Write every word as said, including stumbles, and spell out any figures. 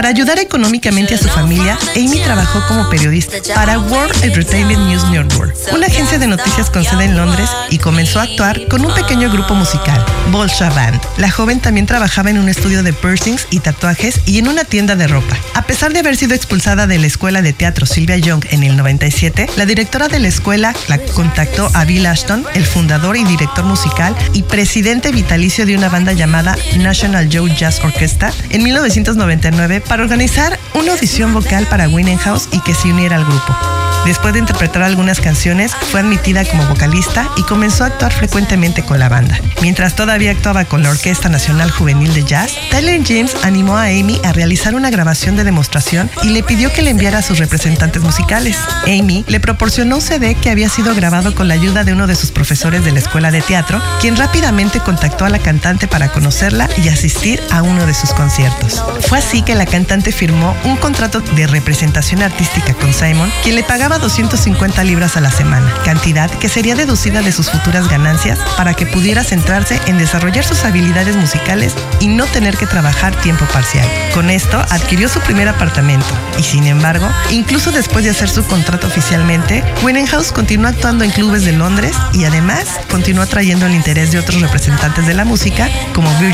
Para ayudar económicamente a su familia, Amy trabajó como periodista para World Entertainment News Network, una agencia de noticias con sede en Londres, y comenzó a actuar con un pequeño grupo musical, Bolsha Band. La joven también trabajaba en un estudio de piercings y tatuajes y en una tienda de ropa. A pesar de haber sido expulsada de la escuela de teatro Sylvia Young en el noventa y siete, la directora de la escuela la contactó a Bill Ashton, el fundador y director musical y presidente vitalicio de una banda llamada National Youth Jazz Orchestra, en mil novecientos noventa y nueve, para organizar una audición vocal para Winehouse y que se uniera al grupo. Después de interpretar algunas canciones, fue admitida como vocalista y comenzó a actuar frecuentemente con la banda. Mientras todavía actuaba con la Orquesta Nacional Juvenil de Jazz, Tyler James animó a Amy a realizar una grabación de demostración y le pidió que le enviara a sus representantes musicales. Amy le proporcionó un C D que había sido grabado con la ayuda de uno de sus profesores de la escuela de teatro, quien rápidamente contactó a la cantante para conocerla y asistir a uno de sus conciertos. Fue así que la cantante firmó un contrato de representación artística con Simon, quien le pagaba doscientas cincuenta libras a la semana, cantidad que sería deducida de sus futuras ganancias para que pudiera centrarse en desarrollar sus habilidades musicales y no tener que trabajar tiempo parcial. Con esto adquirió su primer apartamento y, sin embargo, incluso después de hacer su contrato oficialmente, Winehouse continuó actuando en clubes de Londres y además continuó atrayendo el interés de otros representantes de la música como Virgil